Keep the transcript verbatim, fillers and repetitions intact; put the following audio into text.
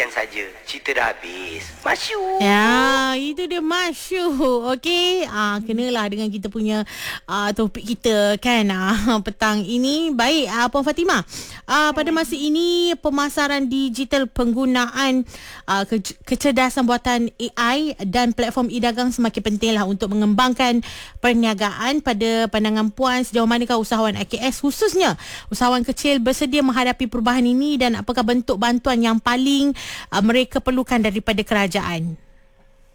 sekian saja. Cerita dah habis. Masyuk. Ya, itu dia masyuk. Okey, ah kenalah dengan kita punya ah, topik kita kan ah, petang ini. Baik, ah, Puan Fatimah. Ah, pada masa ini pemasaran digital penggunaan ah, ke- kecerdasan buatan A I dan platform e-dagang semakin pentinglah untuk mengembangkan perniagaan. Pada pandangan puan, sejauh manakah usahawan I K S khususnya usahawan kecil bersedia menghadapi perubahan ini dan apakah bentuk bantuan yang paling uh, mereka perlukan daripada kerajaan?